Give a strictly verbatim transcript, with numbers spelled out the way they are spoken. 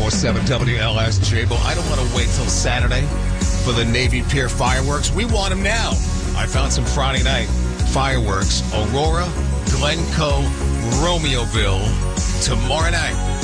oh seven W L S J. But I don't want to wait till Saturday for the Navy Pier fireworks. We want them now. I found some Friday night fireworks. Aurora, Glencoe, Romeoville tomorrow night.